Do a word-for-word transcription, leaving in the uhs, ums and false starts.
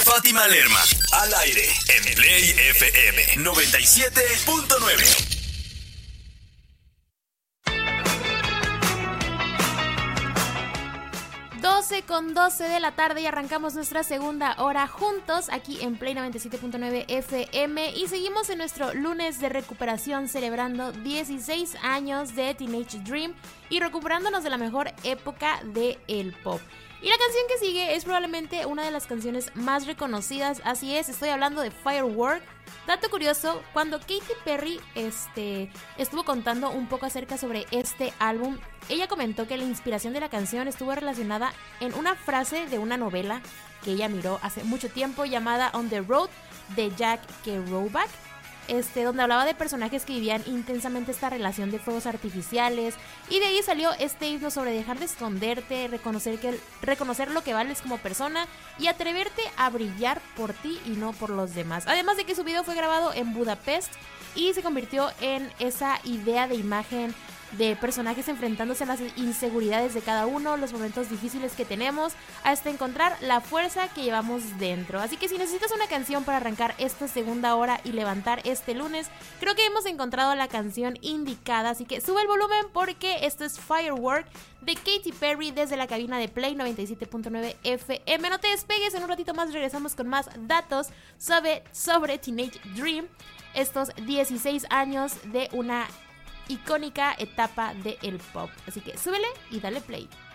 Fátima Lerma, al aire, en Play F M noventa y siete punto nueve. doce con doce de la tarde y arrancamos nuestra segunda hora juntos aquí en Play noventa y siete punto nueve F M y seguimos en nuestro lunes de recuperación celebrando dieciséis años de Teenage Dream y recuperándonos de la mejor época del pop. Y la canción que sigue es probablemente una de las canciones más reconocidas, así es, estoy hablando de Firework. Dato curioso, cuando Katy Perry este, estuvo contando un poco acerca sobre este álbum, ella comentó que la inspiración de la canción estuvo relacionada en una frase de una novela que ella miró hace mucho tiempo llamada On the Road de Jack Kerouac. Este, donde hablaba de personajes que vivían intensamente esta relación de fuegos artificiales, y de ahí salió este himno sobre dejar de esconderte, reconocer, que, reconocer lo que vales como persona y atreverte a brillar por ti y no por los demás. Además de que su video fue grabado en Budapest y se convirtió en esa idea de imagen de personajes enfrentándose a las inseguridades de cada uno, los momentos difíciles que tenemos, hasta encontrar la fuerza que llevamos dentro. Así que si necesitas una canción para arrancar esta segunda hora y levantar este lunes, creo que hemos encontrado la canción indicada, así que sube el volumen porque esto es Firework de Katy Perry desde la cabina de Play noventa y siete punto nueve F M. No te despegues, en un ratito más regresamos con más datos sobre, sobre Teenage Dream, estos dieciséis años de una icónica etapa del pop. Así que súbele y dale play.